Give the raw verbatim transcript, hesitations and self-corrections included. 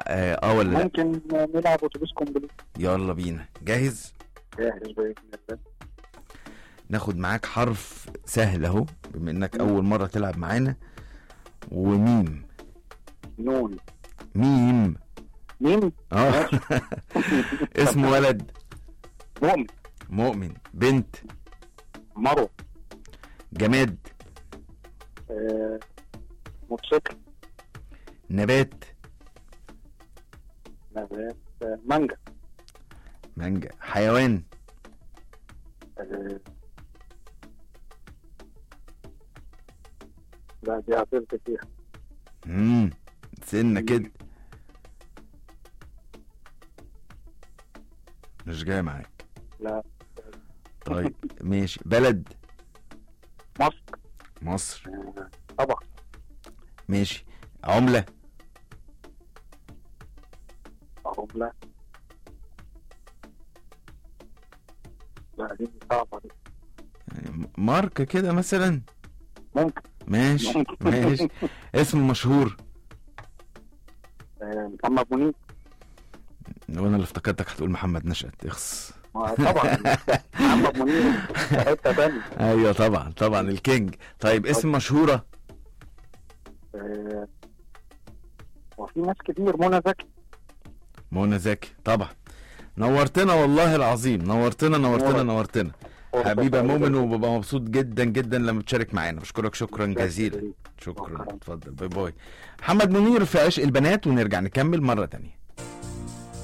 اه, آه ولا لا؟ ممكن نلعب اتوبيس كومبليت. يلا بينا، جاهز؟ جاهز بإذن الله. ناخد معاك حرف سهل اهو بما انك مم. اول مرة تلعب معانا. وميم. نون. ميم. مين؟ اه ماشي. اسم ولد. مؤمن. مؤمن. بنت. مروه. جماد. آه، موتوسيكل. نبات. نبات. آه، مانجا. مانجا. حيوان. آه، لا دي عطلت فيها. امم سنة كده مش جاي معاك. لا. طيب ماشي. بلد. مصر. مصر. آه، طبعا. ماشي. عملة. عملة. لا دي صعبة دي. يعني ماركة كده مثلا. ممكن. ماشي ممكن. ماشي. اسم مشهور. آه، محمد منير. وانا اللي افتكرتك هتقول محمد نشأت. اخس. ما طبعا. محمد منير في حتة تانية. ايوه طبعا طبعا الكينج. طيب اسم مشهورة. آه، وفي ناس كتير. منى زكي. منى زكي طبعا. نورتنا والله العظيم، نورتنا نورتنا نورتنا حبيبي يا مؤمن، وببقى مبسوط جدا جدا لما تشارك معانا. بشكرك شكرا جزيلا. شكرا. اتفضل. باي باي. محمد منير في عشق البنات، ونرجع نكمل مرة تانية.